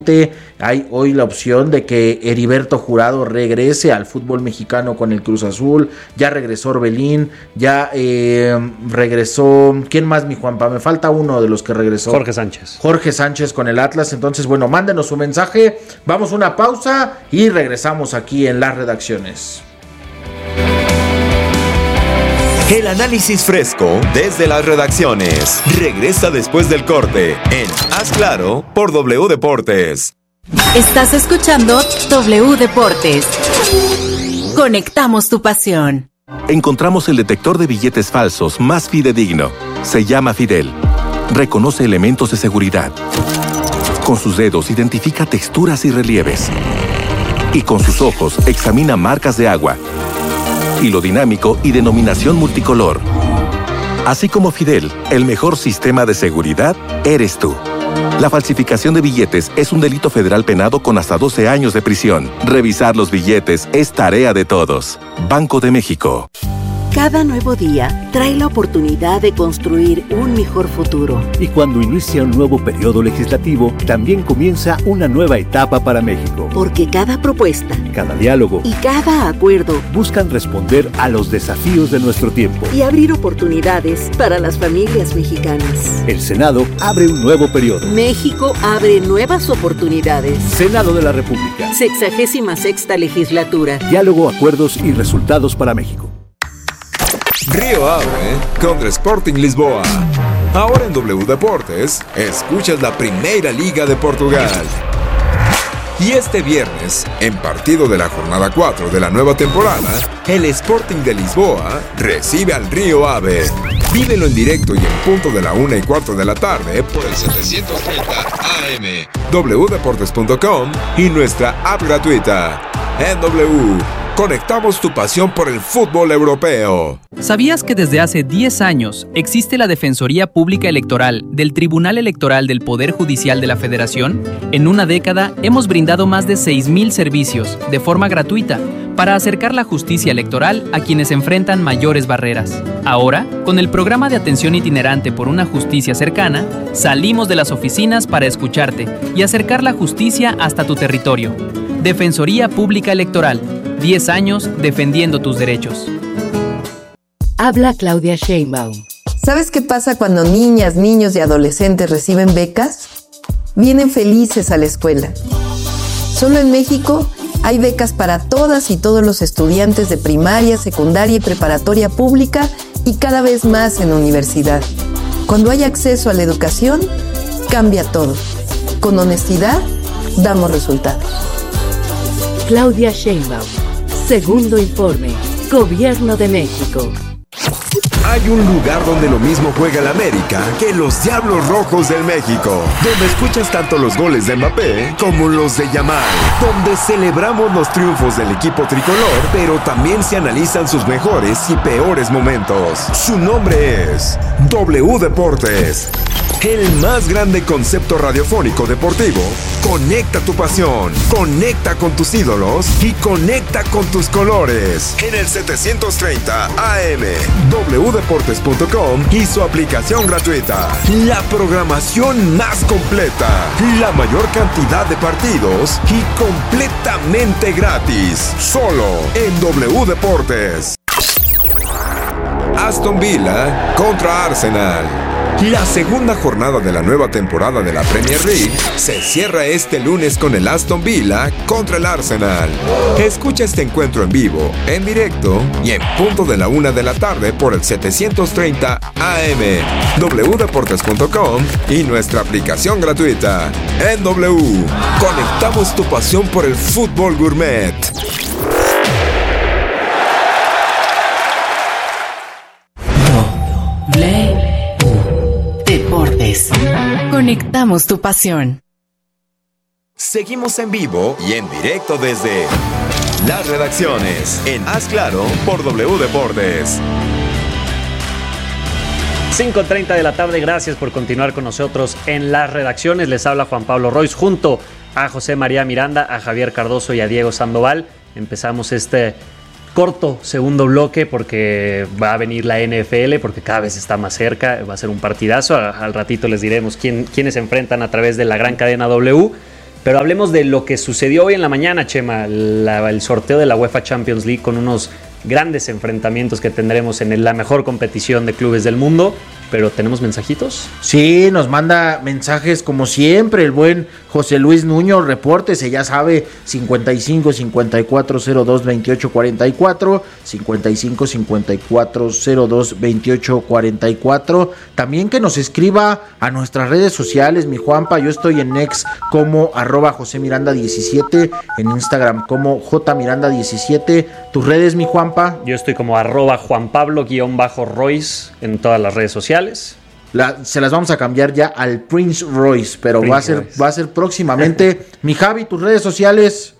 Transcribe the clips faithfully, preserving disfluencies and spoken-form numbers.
Hay hoy la opción de que Heriberto Jurado regrese al fútbol mexicano con el Cruz Azul. Ya regresó Orbelín, ya eh, regresó, ¿quién más, mi Juanpa? Me falta uno de los que regresó. Jorge Sánchez. Jorge Sánchez con el Atlas. Entonces, bueno, mándenos su mensaje. Vamos a una pausa y regresamos aquí en las redacciones. El análisis fresco desde las redacciones regresa después del corte en Haz Claro por W Deportes. Estás escuchando W Deportes. Conectamos tu pasión. Encontramos el detector de billetes falsos más fidedigno. Se llama Fidel. Reconoce elementos de seguridad. Con sus dedos identifica texturas y relieves. Y con sus ojos examina marcas de agua, hilo dinámico y denominación multicolor. Así como Fidel, el mejor sistema de seguridad eres tú. La falsificación de billetes es un delito federal penado con hasta doce años de prisión. Revisar los billetes es tarea de todos. Banco de México. Cada nuevo día trae la oportunidad de construir un mejor futuro. Y cuando inicia un nuevo periodo legislativo, también comienza una nueva etapa para México. Porque cada propuesta, cada diálogo y cada acuerdo buscan responder a los desafíos de nuestro tiempo y abrir oportunidades para las familias mexicanas. El Senado abre un nuevo periodo. México abre nuevas oportunidades. Senado de la República. Sexagésima sexta legislatura. Diálogo, acuerdos y resultados para México. Río Ave contra Sporting Lisboa. Ahora en W Deportes, escuchas la Primeira Liga de Portugal. Y este viernes, en partido de la jornada cuatro de la nueva temporada, el Sporting de Lisboa recibe al Río Ave. Vívelo en directo y en punto de la una y cuarto de la tarde por el setecientos treinta A M, w deportes punto com y nuestra app gratuita. En W, conectamos tu pasión por el fútbol europeo. ¿Sabías que desde hace diez años existe la Defensoría Pública Electoral del Tribunal Electoral del Poder Judicial de la Federación? En una década hemos brindado más de seis mil servicios de forma gratuita para acercar la justicia electoral a quienes enfrentan mayores barreras. Ahora, con el programa de atención itinerante por una justicia cercana, salimos de las oficinas para escucharte y acercar la justicia hasta tu territorio. Defensoría Pública Electoral. diez años defendiendo tus derechos. Habla Claudia Sheinbaum. ¿Sabes qué pasa cuando niñas, niños y adolescentes reciben becas? Vienen felices a la escuela. Solo en México hay becas para todas y todos los estudiantes de primaria, secundaria y preparatoria pública y cada vez más en universidad. Cuando hay acceso a la educación, cambia todo. Con honestidad, damos resultados. Claudia Sheinbaum. Segundo informe. Gobierno de México. Hay un lugar donde lo mismo juega el América que los Diablos Rojos del México, donde escuchas tanto los goles de Mbappé como los de Yamal, donde celebramos los triunfos del equipo tricolor, pero también se analizan sus mejores y peores momentos. Su nombre es W Deportes. El más grande concepto radiofónico deportivo. Conecta tu pasión, conecta con tus ídolos y conecta con tus colores. En el setecientos treinta A M, w deportes punto com y su aplicación gratuita. La programación más completa, la mayor cantidad de partidos y completamente gratis. Solo en W Deportes. Aston Villa contra Arsenal. La segunda jornada de la nueva temporada de la Premier League se cierra este lunes con el Aston Villa contra el Arsenal. Escucha este encuentro en vivo, en directo y en punto de la una de la tarde por el setecientos treinta A M, w deportes punto com y nuestra aplicación gratuita. En W, conectamos tu pasión por el fútbol gourmet. Deportes. Conectamos tu pasión. Seguimos en vivo y en directo desde las redacciones en Haz Claro por W Deportes. cinco treinta de la tarde, gracias por continuar con nosotros en las redacciones. Les habla Juan Pablo Royce junto a José María Miranda, a Javier Cardoso y a Diego Sandoval. Empezamos este corto segundo bloque porque va a venir la N F L, porque cada vez está más cerca, va a ser un partidazo. Al ratito les diremos quién, quiénes se enfrentan a través de la gran cadena W. Pero hablemos de lo que sucedió hoy en la mañana, Chema, la, el sorteo de la UEFA Champions League con unos grandes enfrentamientos que tendremos en la mejor competición de clubes del mundo. Pero ¿tenemos mensajitos? Sí, nos manda mensajes como siempre el buen José Luis Nuño. Repórtese, ya sabe, cincuenta y cinco, cincuenta y cuatro, cero dos, veintiocho, cuarenta y cuatro, cincuenta y cinco, cincuenta y cuatro, cero dos, veintiocho, cuarenta y cuatro. También que nos escriba a nuestras redes sociales, mi Juanpa. Yo estoy en X como arroba José Miranda diecisiete, en Instagram como J Miranda diecisiete. ¿Tus redes, mi Juanpa? Yo estoy como arroba Juan Pablo guión bajo Royce en todas las redes sociales. La, se las vamos a cambiar ya al Prince Royce, pero Prince va a ser Royce. va a ser próximamente. Mi Javi, tus redes sociales.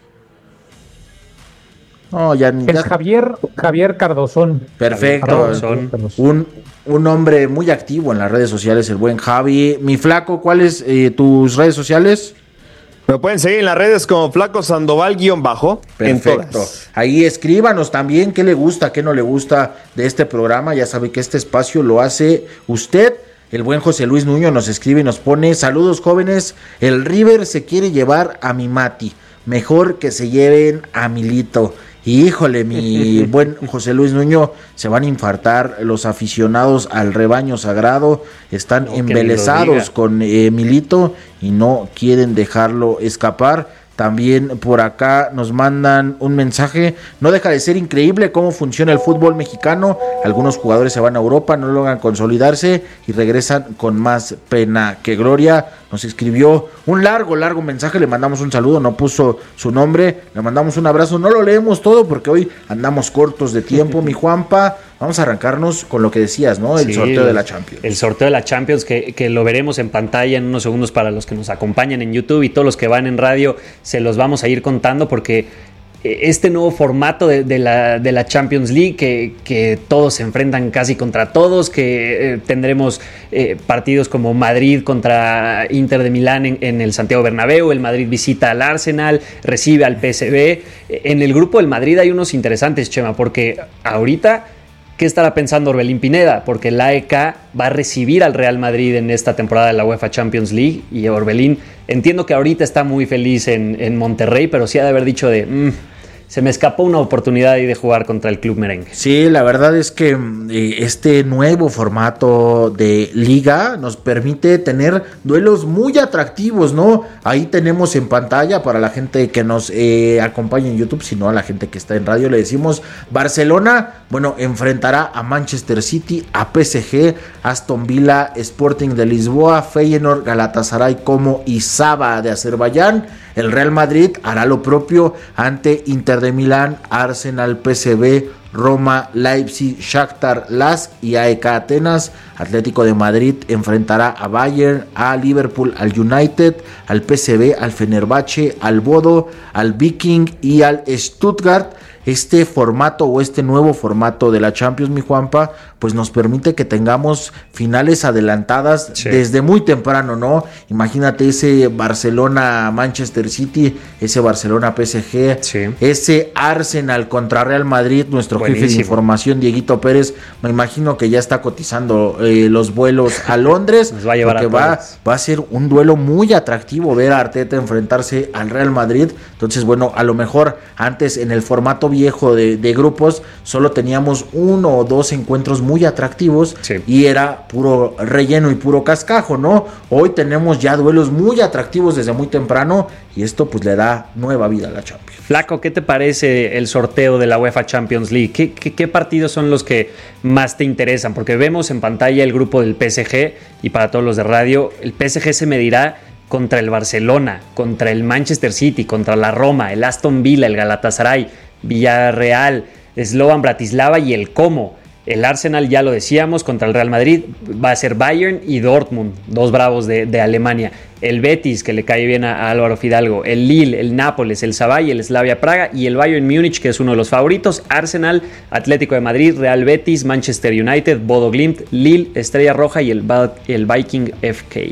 No, ya ni. Es Javier, Javier Cardozón. Perfecto. Cardozón. Un, un hombre muy activo en las redes sociales, el buen Javi. Mi Flaco, ¿cuáles eh, tus redes sociales? Me pueden seguir en las redes como Flaco Sandoval guión bajo. Perfecto. Ahí escríbanos también qué le gusta, qué no le gusta de este programa. Ya sabe que este espacio lo hace usted. El buen José Luis Nuño nos escribe y nos pone: saludos jóvenes, el River se quiere llevar a mi Mati, mejor que se lleven a Milito. Híjole, mi buen José Luis Nuño, se van a infartar los aficionados al rebaño sagrado, están no, embelesados con eh, Milito y no quieren dejarlo escapar. También por acá nos mandan un mensaje: no deja de ser increíble cómo funciona el fútbol mexicano, algunos jugadores se van a Europa, no logran consolidarse y regresan con más pena que gloria. Nos escribió un largo, largo mensaje, le mandamos un saludo, no puso su nombre, le mandamos un abrazo, no lo leemos todo porque hoy andamos cortos de tiempo, mi Juanpa. Vamos a arrancarnos con lo que decías, ¿no? El sí, sorteo de la Champions. El sorteo de la Champions que, que lo veremos en pantalla en unos segundos para los que nos acompañan en YouTube y todos los que van en radio, se los vamos a ir contando porque este nuevo formato de, de, la, de la Champions League, que, que todos se enfrentan casi contra todos, que eh, tendremos eh, partidos como Madrid contra Inter de Milán en, en el Santiago Bernabéu, el Madrid visita al Arsenal, recibe al P S V. En el grupo del Madrid hay unos interesantes, Chema, porque ahorita, ¿qué estará pensando Orbelín Pineda? Porque el A E K va a recibir al Real Madrid en esta temporada de la UEFA Champions League y Orbelín, entiendo que ahorita está muy feliz en, en Monterrey, pero sí ha de haber dicho de... Mmm, se me escapó una oportunidad ahí de jugar contra el Club Merengue. Sí, la verdad es que eh, este nuevo formato de liga nos permite tener duelos muy atractivos, ¿no? Ahí tenemos en pantalla para la gente que nos eh, acompaña en YouTube, sino a la gente que está en radio, le decimos Barcelona, bueno, enfrentará a Manchester City, a P S G, Aston Villa, Sporting de Lisboa, Feyenoord, Galatasaray como Izaba de Azerbaiyán. El Real Madrid hará lo propio ante Inter de Milán, Arsenal, P S V, Roma, Leipzig, Shakhtar, Lask y A E K Atenas. Atlético de Madrid enfrentará a Bayern, a Liverpool, al United, al P S V, al Fenerbahce, al Bodo, al Viking y al Stuttgart. Este formato o este nuevo formato de la Champions, mi Juanpa, pues nos permite que tengamos finales adelantadas sí. desde muy temprano, ¿no? Imagínate ese Barcelona-Manchester City, ese Barcelona-P S G, sí. ese Arsenal contra Real Madrid, nuestro Buenísimo. jefe de información, Dieguito Pérez, me imagino que ya está cotizando eh, los vuelos a Londres, nos va a llevar porque a va, va a ser un duelo muy atractivo ver a Arteta enfrentarse al Real Madrid. Entonces, bueno, a lo mejor antes en el formato viejo de, de grupos solo teníamos uno o dos encuentros muy atractivos sí. y era puro relleno y puro cascajo, ¿no? Hoy tenemos ya duelos muy atractivos desde muy temprano y esto pues le da nueva vida a la Champions. Flaco, ¿qué te parece el sorteo de la UEFA Champions League? ¿Qué, qué, qué partidos son los que más te interesan? Porque vemos en pantalla el grupo del P S G y para todos los de radio, el P S G se medirá contra el Barcelona, contra el Manchester City, contra la Roma, el Aston Villa, el Galatasaray, Villarreal, Slovan Bratislava y el Como. El Arsenal, ya lo decíamos, contra el Real Madrid va a ser Bayern y Dortmund, dos bravos de, de Alemania. El Betis, que le cae bien a, a Álvaro Fidalgo. El Lille, el Nápoles, el Slavia, el Slavia Praga y el Bayern Múnich, que es uno de los favoritos. Arsenal, Atlético de Madrid, Real Betis, Manchester United, Bodo Glimt, Lille, Estrella Roja y el, el Viking F K.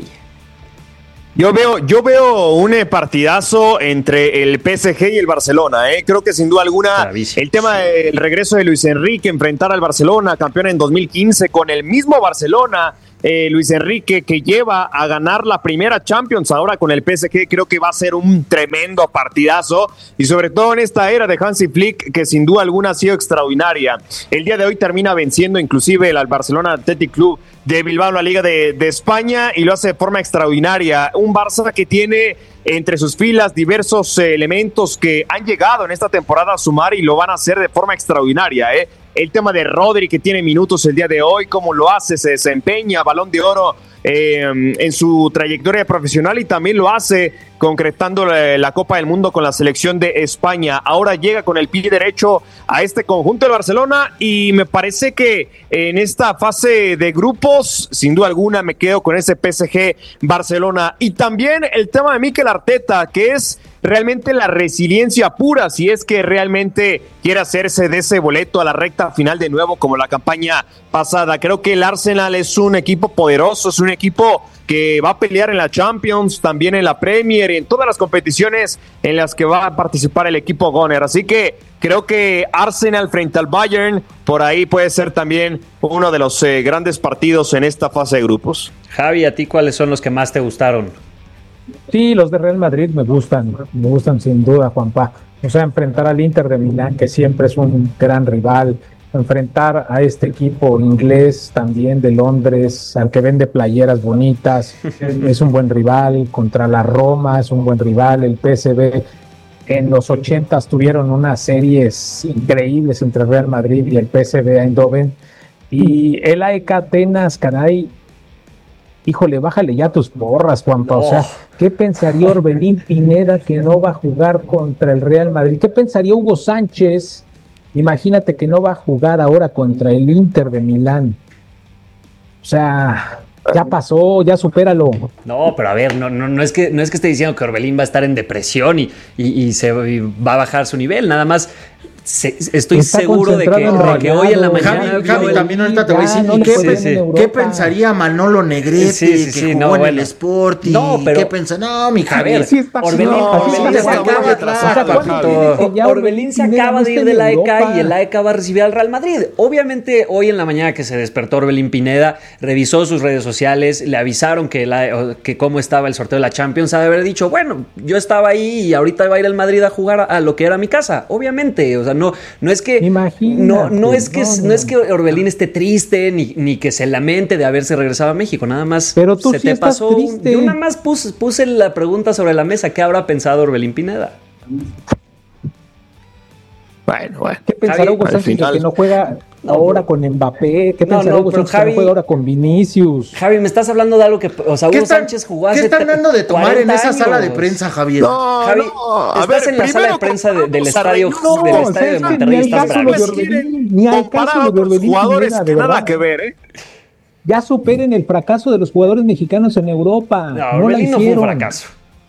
Yo veo, yo veo un partidazo entre el P S G y el Barcelona, ¿eh? Creo que sin duda alguna Bravísimo. el tema del regreso de Luis Enrique, enfrentar al Barcelona, campeón en dos mil quince, con el mismo Barcelona eh, Luis Enrique, que lleva a ganar la primera Champions ahora con el P S G. Creo que va a ser un tremendo partidazo y sobre todo en esta era de Hansi Flick, que sin duda alguna ha sido extraordinaria. El día de hoy termina venciendo inclusive al Barcelona Athletic Club de Bilbao en la Liga de, de España y lo hace de forma extraordinaria. Un Barça que tiene entre sus filas diversos eh, elementos que han llegado en esta temporada a sumar y lo van a hacer de forma extraordinaria. ¿eh? El tema de Rodri, que tiene minutos el día de hoy, cómo lo hace, se desempeña, Balón de Oro eh, en su trayectoria profesional y también lo hace concretando la, la Copa del Mundo con la selección de España. Ahora llega con el pie derecho a este conjunto de Barcelona y me parece que en esta fase de grupos, sin duda alguna, me quedo con ese P S G Barcelona. Y también el tema de Mikel Arteta, que es realmente la resiliencia pura, si es que realmente quiere hacerse de ese boleto a la recta final de nuevo como la campaña pasada. Creo que el Arsenal es un equipo poderoso, es un equipo que va a pelear en la Champions, también en la Premier y en todas las competiciones en las que va a participar el equipo Gunner. Así que creo que Arsenal frente al Bayern, por ahí puede ser también uno de los eh, grandes partidos en esta fase de grupos. Javi, ¿a ti cuáles son los que más te gustaron? Sí, los de Real Madrid me gustan, me gustan sin duda, Juanpa. O sea, enfrentar al Inter de Milán, que siempre es un gran rival, enfrentar a este equipo inglés también de Londres, al que vende playeras bonitas, es un buen rival, contra la Roma es un buen rival, el P S V en los ochentas tuvieron unas series increíbles entre Real Madrid y el P S V Eindhoven, y el A E K Atenas, caray, híjole, bájale ya tus porras, Juanpa. No. O sea, ¿qué pensaría Orbelín Pineda que no va a jugar contra el Real Madrid? ¿Qué pensaría Hugo Sánchez? Imagínate que no va a jugar ahora contra el Inter de Milán. O sea, ya pasó, ya supéralo. No, pero a ver, no, no, no, es, que, no es que esté diciendo que Orbelín va a estar en depresión y, y, y se y va a bajar su nivel, nada más. Se, estoy Está seguro de que, de que hoy en la mañana Javi, Javi también ahorita te voy a decir no ¿qué, sí, sí. ¿qué pensaría Manolo Negrete sí, sí, sí, que jugó no, en bueno. el Sporting? No, pero ¿qué pensa? No, mi Javier, sí Orbelín, no, Orbelín, se acaba de atrás, Orbelín se acaba de ir de la A E K y el A E K va a recibir al Real Madrid. Obviamente hoy en la mañana que se despertó Orbelín Pineda, revisó sus redes sociales, le avisaron que, la, que cómo estaba el sorteo de la Champions, ha de haber dicho, bueno, yo estaba ahí y ahorita va a ir al Madrid a jugar a lo que era mi casa, obviamente, o sea, no, no es que Imagínate, no, no es que no, no. no es que Orbelín esté triste ni, ni que se lamente de haberse regresado a México, nada más Pero tú se sí te pasó. Triste. Yo nada más puse, puse la pregunta sobre la mesa, ¿qué habrá pensado Orbelín Pineda? Bueno, bueno. ¿Qué pensará Hugo Sánchez final... que no juega ahora con Mbappé? ¿Qué pensará no, no, Hugo Sánchez Javi, que no juega ahora con Vinicius? Javi, me estás hablando de algo que, o sea, Hugo están, Sánchez jugó hace ¿qué están dando de tomar en esa años? Sala de prensa, Javier? No, Javi, no. estás ver, en la sala de prensa de, del estadio, no, del estadio de Monterrey, ni estás bravo. Ni al caso de Orbelín jugadores Pineda, que nada que ver, ¿eh? Ya superen el fracaso de los jugadores mexicanos en Europa. No, no Orbelín no fue un fracaso.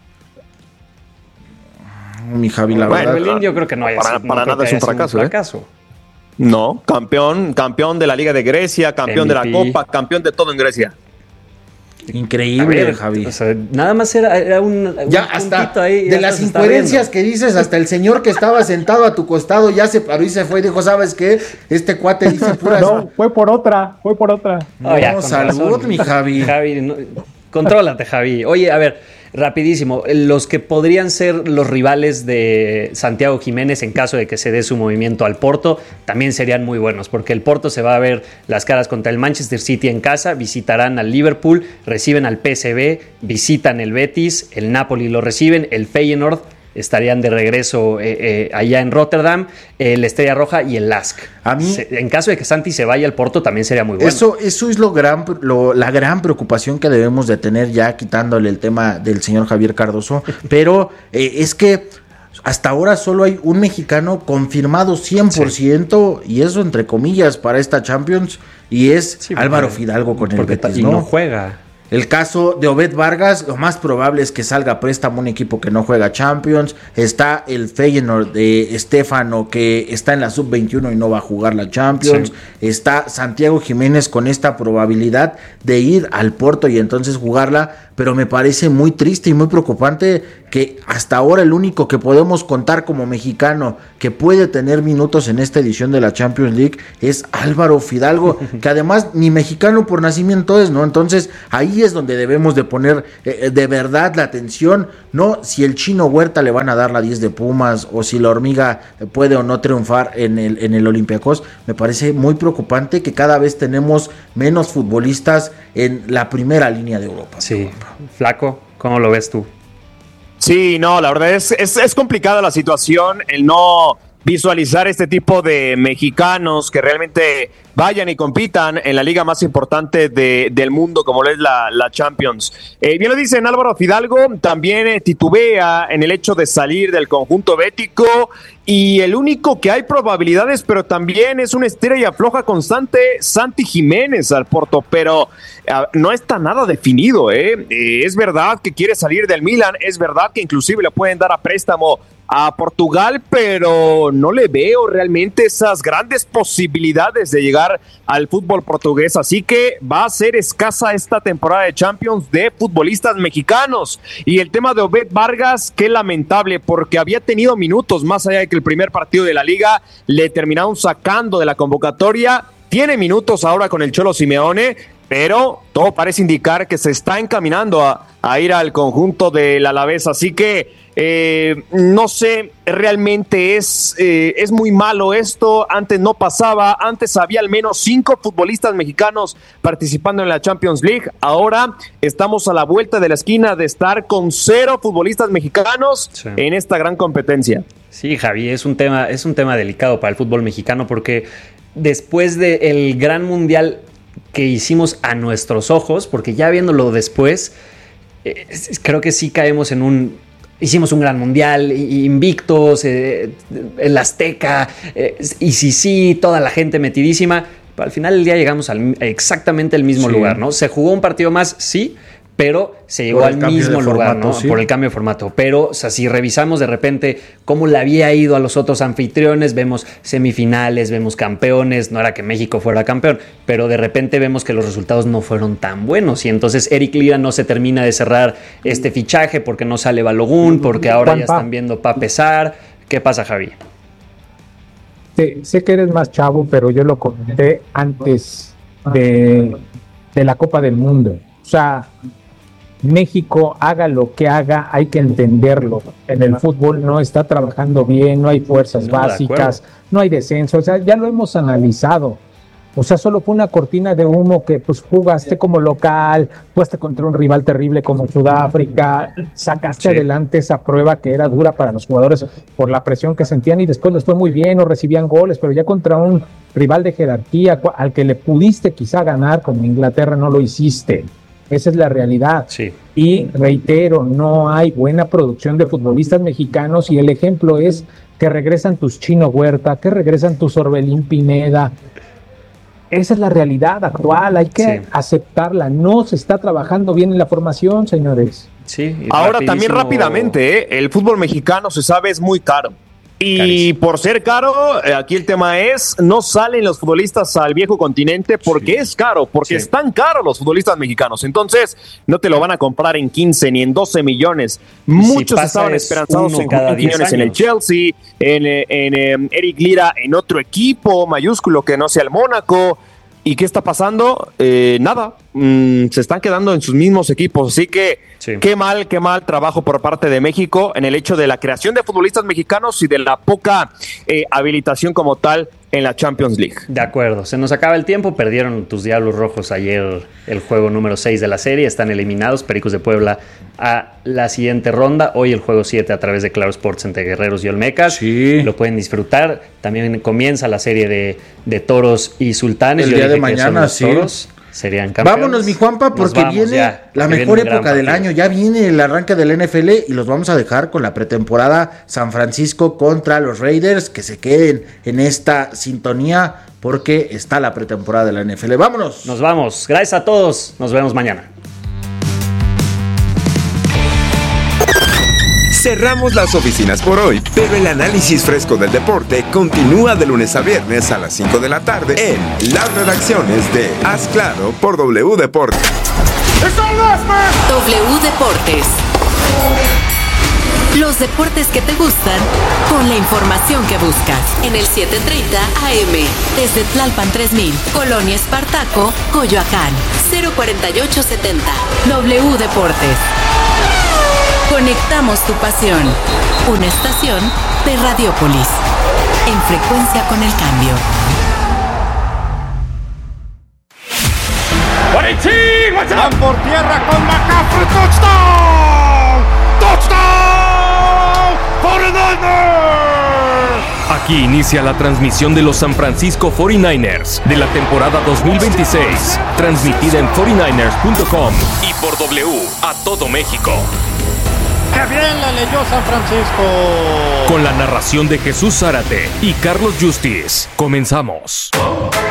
Mi Javi, la bueno, verdad. Orbelín yo creo que no haya Para, no para nada es un fracaso, un fracaso. ¿eh? No, campeón, campeón de la Liga de Grecia, campeón M V P. De la Copa, campeón de todo en Grecia. Increíble, ver, Javi. O sea, nada más era, era un, ya un hasta ahí. De las incoherencias que dices, hasta el señor que estaba sentado a tu costado ya se paró y se fue y dijo, ¿sabes qué? Este cuate dice puras... No, fue por otra, fue por otra. No, oh, ya, salud, razón. mi Javi. Javi, no, contrólate, Javi. Oye, a ver... Rapidísimo, los que podrían ser los rivales de Santiago Jiménez en caso de que se dé su movimiento al Porto, también serían muy buenos, porque el Porto se va a ver las caras contra el Manchester City en casa, visitarán al Liverpool, reciben al P S V, visitan el Betis, el Napoli lo reciben, el Feyenoord, estarían de regreso eh, eh, allá en Rotterdam, el Estrella Roja y el L A S K. A mí, se, en caso de que Santi se vaya al Porto, también sería muy bueno. Eso, eso es lo gran, lo, la gran preocupación que debemos de tener, ya quitándole el tema del señor Javier Cardoso, pero eh, es que hasta ahora solo hay un mexicano confirmado cien por ciento, sí. Y eso entre comillas para esta Champions, y es sí, Álvaro porque, Fidalgo con el Betis, y ¿no? no juega. El caso de Obed Vargas, lo más probable es que salga a préstamo un equipo que no juega Champions. Está el Feyenoord de Estefano, que está en la sub veintiuno y no va a jugar la Champions. Sí. Está Santiago Jiménez con esta probabilidad de ir al Porto y entonces jugarla. pero me parece muy triste y muy preocupante que hasta ahora el único que podemos contar como mexicano que puede tener minutos en esta edición de la Champions League es Álvaro Fidalgo, que además ni mexicano por nacimiento es, ¿no? Entonces ahí es donde debemos de poner eh, de verdad la atención, no si el Chino Huerta le van a dar la diez de Pumas o si la Hormiga puede o no triunfar en el, en el Olympiacos. Me parece muy preocupante que cada vez tenemos menos futbolistas en la primera línea de Europa. Sí, Flaco, ¿cómo lo ves tú? Sí, no, la verdad es, es, es complicada la situación, el no visualizar este tipo de mexicanos que realmente vayan y compitan en la liga más importante de, del mundo, como lo es la, la Champions. Eh, bien lo dicen, Álvaro Fidalgo también eh, titubea en el hecho de salir del conjunto bético, y el único que hay probabilidades, pero también es una estira y afloja constante, Santi Jiménez al Porto, pero uh, no está nada definido, ¿eh? Eh, es verdad que quiere salir del Milan, es verdad que inclusive le pueden dar a préstamo a Portugal, pero no le veo realmente esas grandes posibilidades de llegar al fútbol portugués, así que va a ser escasa esta temporada de Champions de futbolistas mexicanos. Y el tema de Obed Vargas, qué lamentable, porque había tenido minutos, más allá de que el primer partido de la liga le terminaron sacando de la convocatoria, tiene minutos ahora con el Cholo Simeone, pero todo parece indicar que se está encaminando a, a ir al conjunto del Alavés, así que Eh, no sé, realmente es, eh, es muy malo esto. Antes no pasaba, antes había al menos cinco futbolistas mexicanos participando en la Champions League. Ahora estamos a la vuelta de la esquina de estar con cero futbolistas mexicanos sí. en esta gran competencia. Sí, Javi, es un tema, es un tema delicado para el fútbol mexicano, porque después del gran mundial que hicimos a nuestros ojos, porque ya viéndolo después, eh, creo que sí caemos en un... Hicimos un gran mundial, invictos, eh, el Azteca, eh, y sí, sí, toda la gente metidísima. Pero al final del día llegamos al exactamente al mismo sí. lugar, ¿no? Se jugó un partido más, sí, pero se llegó al mismo lugar, formato, ¿no? Sí. Por el cambio de formato. Pero, o sea, si revisamos de repente cómo le había ido a los otros anfitriones, vemos semifinales, vemos campeones. No era que México fuera campeón, pero de repente vemos que los resultados no fueron tan buenos. Y entonces Eric Lira no se termina de cerrar este fichaje porque no sale Balogun, porque ahora ya están viendo pa' pesar. ¿Qué pasa, Javi? Sí, sé que eres más chavo, pero yo lo comenté antes de, de la Copa del Mundo. O sea, México, haga lo que haga, hay que entenderlo. En el fútbol no está trabajando bien, no hay fuerzas no, básicas, no hay descenso, o sea, ya lo hemos analizado. O sea, solo fue una cortina de humo que pues jugaste como local, fuiste contra un rival terrible como Sudáfrica, sacaste sí. adelante esa prueba que era dura para los jugadores por la presión que sentían, y después les fue muy bien, o recibían goles, pero ya contra un rival de jerarquía al que le pudiste quizá ganar como Inglaterra, no lo hiciste. Esa es la realidad. Sí. Y reitero, no hay buena producción de futbolistas mexicanos, y el ejemplo es que regresan tus Chino Huerta, que regresan tus Orbelín Pineda. Esa es la realidad actual, hay que sí. aceptarla. No se está trabajando bien en la formación, señores. Sí. Ahora rapidísimo. También rápidamente, ¿eh? el fútbol mexicano se sabe es muy caro. Y Carísimo. Por ser caro, aquí el tema es, no salen los futbolistas al viejo continente porque sí. es caro, porque sí. están caros los futbolistas mexicanos. Entonces, no te lo van a comprar en quince ni en doce millones. Y Muchos si estaban esperanzados en Joaquín Quiñones en el Chelsea, en, en, en, en Eric Lira en otro equipo mayúsculo que no sea el Mónaco. ¿Y qué está pasando? Eh, nada, mm, se están quedando en sus mismos equipos, así que sí. qué mal, qué mal trabajo por parte de México en el hecho de la creación de futbolistas mexicanos y de la poca eh, habilitación como tal en la Champions League. De acuerdo, se nos acaba el tiempo, perdieron tus Diablos Rojos ayer el juego número seis de la serie, están eliminados, Pericos de Puebla a la siguiente ronda, hoy el juego siete a través de Claro Sports entre Guerreros y Olmecas, sí. lo pueden disfrutar, también comienza la serie de, de Toros y Sultanes. El Yo día de mañana, sí. Toros serían campeones. Vámonos, mi Juanpa, porque viene ya, la mejor viene época del año. Ya viene el arranque del N F L y los vamos a dejar con la pretemporada San Francisco contra los Raiders. Que se queden en esta sintonía porque está la pretemporada de la N F L. Vámonos. Nos vamos. Gracias a todos. Nos vemos mañana. Cerramos las oficinas por hoy, pero el análisis fresco del deporte continúa de lunes a viernes a las cinco de la tarde en las redacciones de Haz Claro por W Deportes. W Deportes. Los deportes que te gustan con la información que buscas en el setecientos treinta A M desde Tlalpan tres mil, Colonia Espartaco, Coyoacán, cero cuarenta y ocho setenta. W Deportes. Conectamos tu pasión. Una estación de Radiopolis. En frecuencia con el cambio. Van por tierra con McCaffrey. ¡Touchdown! ¡Touchdown! ¡cuarenta y nueve! Aquí inicia la transmisión de los San Francisco cuarenta y nueve ers de la temporada dos mil veintiséis, transmitida en cuarenta y nueve ers punto com y por W a todo México. ¡Qué bien la leyó San Francisco! Con la narración de Jesús Zárate y Carlos Justice. Comenzamos.